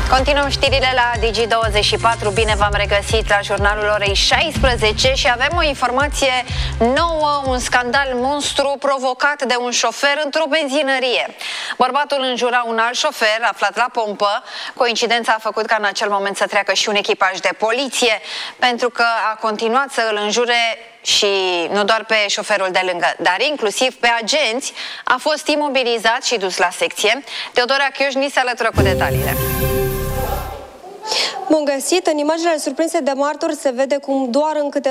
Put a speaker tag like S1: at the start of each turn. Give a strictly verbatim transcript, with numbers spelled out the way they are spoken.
S1: Continuăm știrile la Digi douăzeci și patru. Bine v-am regăsit la jurnalul orei șaisprezece și avem o informație nouă, un scandal monstru provocat de un șofer într-o benzinărie. Bărbatul înjura un alt șofer aflat la pompă. Coincidența a făcut ca în acel moment să treacă și un echipaj de poliție, pentru că a continuat să îl înjure și nu doar pe șoferul de lângă, dar inclusiv pe agenți. A fost imobilizat și dus la secție. Teodora Chiuș ni se alătură cu detaliile.
S2: Bun găsit! În imaginele surprinse de martori se vede cum doar în câteva